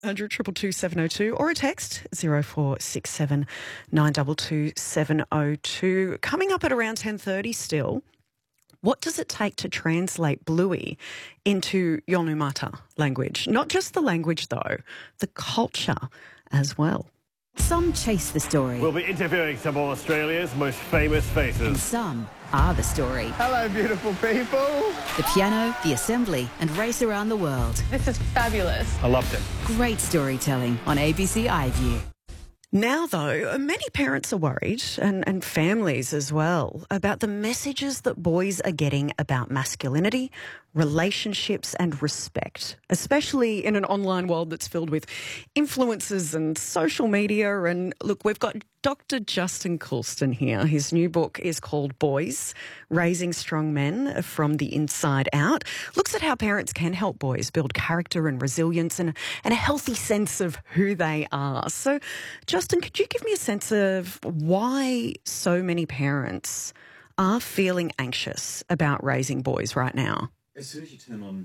100 222 702 or a text 0467 922 702. Coming up at around 10:30 still, what does it take to translate Bluey into Yolngu language? Not just the language though, the culture as well. Some chase the story. We'll be interviewing some of Australia's most famous And faces. some are the story. Hello, beautiful people. The piano, the assembly, and race around the world. This is fabulous. I loved it. Great storytelling on ABC iView. Now, though, many parents are worried, and families as well, about the messages that boys are getting about masculinity, relationships and respect, especially in an online world that's filled with influencers and social media. And look, we've got Dr. Justin Coulston here. His new book is called Boys, Raising Strong Men from the Inside Out. Looks at how parents can help boys build character and resilience and a healthy sense of who they are. So, Justin, could you give me a sense of why so many parents are feeling anxious about raising boys right now? As soon as you turn on,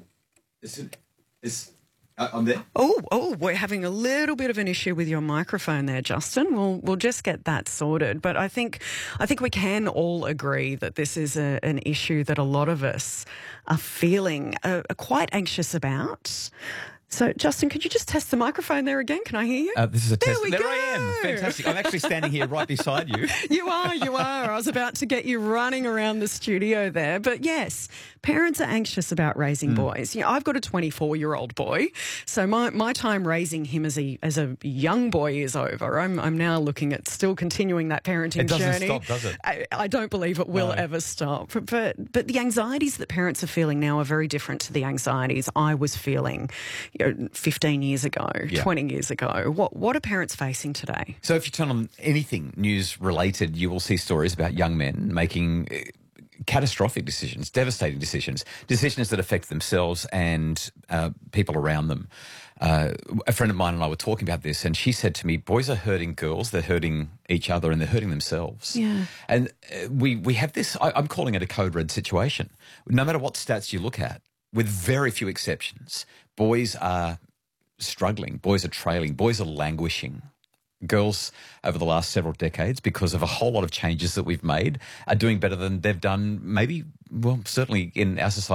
I'm there. Oh, we're having a little bit of an issue with your microphone there, Justin. We'll just get that sorted. But I think we can all agree that this is an issue that a lot of us are feeling quite anxious about. So, Justin, could you just test the microphone there again? Can I hear you? This is a test. There I am. Fantastic. I'm actually standing here right beside you. You are. I was about to get you running around the studio there. But yes, parents are anxious about raising boys. You know, I've got a 24-year-old boy, so my time raising him as a young boy is over. I'm now looking at still continuing that parenting journey. It doesn't stop, does it? I don't believe it will ever stop. But the anxieties that parents are feeling now are very different to the anxieties I was feeling 15 years ago, 20 years ago. What are parents facing today? So if you turn on anything news-related, you will see stories about young men making catastrophic decisions, devastating decisions that affect themselves and people around them. A friend of mine and I were talking about this, and she said to me, boys are hurting girls, they're hurting each other, and they're hurting themselves. Yeah. And we have this, I'm calling it a code red situation. No matter what stats you look at, with very few exceptions, boys are struggling, boys are trailing, boys are languishing. Girls over the last several decades, because of a whole lot of changes that we've made, are doing better than they've done maybe, well, certainly in our society